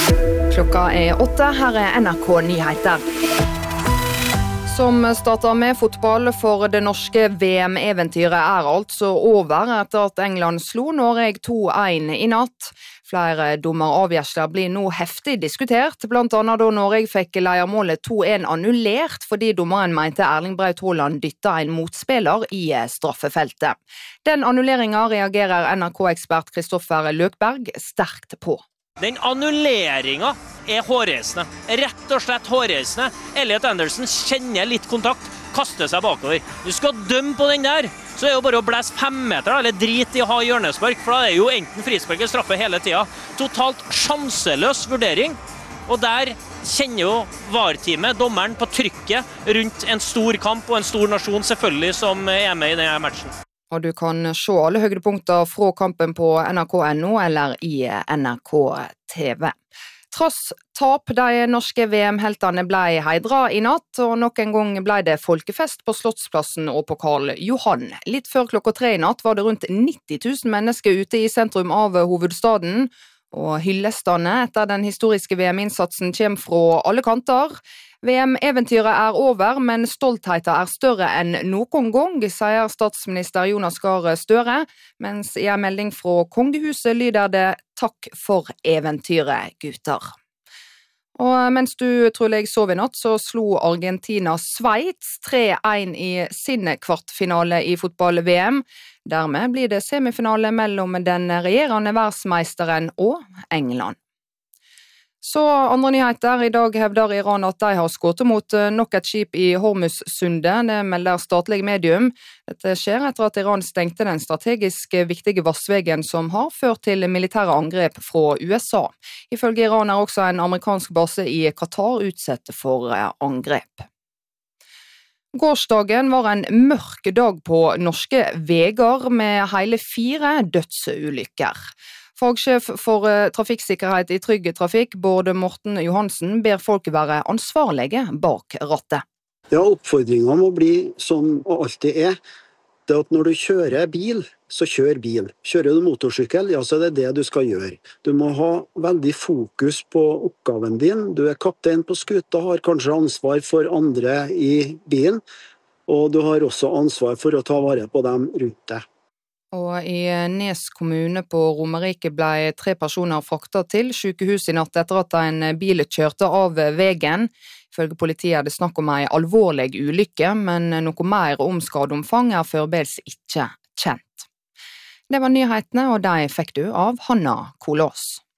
Klokka 8, her NRK Nyheter. Som starter med fotball for det norske VM-eventyret altså over etter at England slo Norge 2-1 i natt. Flere dommeravgjørelser blir nå heftig diskutert, blant annet da Norge fikk leiermålet 2-1 annullert fordi dommeren mente Erling Braut Haaland dytta en motspiller i straffefeltet. Den annulleringen reagerer NRK-ekspert Kristoffer Løkberg sterkt på. Den annulleringen hårreisende, rett og slett hårreisende. Elliot Anderson kjenner litt kontakt, kaster seg bakover. Du skal dømme på den der, så det jo bare å blæse 5 meter, eller drit i å ha hjørnespark, for da det jo enten frispark eller straffe hele tiden. Totalt sjanseløs vurdering, og der kjenner jo VAR-teamet, dommeren, på trykket rundt en stor kamp og en stor nasjon selvfølgelig som med i denne matchen. Og du kan se alle høydepunkter fra kampen på NRK.no eller i NRK TV. Tross tap, de norske VM-heltene ble heidret i natt, og nok en gang ble det folkefest på Slottsplassen og på Karl Johan. Litt før klokka 3 i natt var det rundt 90 000 mennesker ute i sentrum av hovedstaden, og hyllestene etter den historiske VM-innsatsen kommer fra alle kanter. VM-eventyret over, men stoltheten større enn noen gang, sier statsminister Jonas Gahr Støre, mens i en melding fra kongehuset lyder det «Takk for eventyret, gutter». Og mens du trolig sov i natt, så slo Argentina Sveits 3-1 i sin kvartfinale i fotball-VM. Dermed blir det semifinale mellom den regjerende verdensmeisteren og England. Så andre nyheter. I dag hevder Iran at de har skutt mot nok et skip i Hormuzsundet, det melder statlig medium. Dette skjer etter at Iran stengte den strategisk viktige vassvegen som har ført til militære angrep fra USA. Ifølge Iran også en amerikansk base i Qatar utsatt for angrep. Gårsdagen var en mørk dag på norske veger med hele 4 dødsulykker. Fagsjef for trafikksikkerhet i Trygg Trafikk, Bård Morten Johansen, ber folk være ansvarlige bak rattet. Ja, oppfordringen må bli som og alltid det at når du kjører bil, så kjør bil. Kjører du motorsykkel, ja, så er det du skal gjøre. Du må ha veldig fokus på oppgaven din. Du er kaptein på skuta, har kanskje ansvar for andre i bilen, og du har også ansvar for å ta vare på dem rundt deg. Og i Nes kommune på Romerike ble 3 personer fraktet til sykehus i natt etter at en bil kjørte av veien. Ifølge politiet det snakk om en alvorlig ulykke, men noe mer om skadeomfang foreløpig ikke kjent. Det var nyhetene, og de fikk du av Hanna Kolås.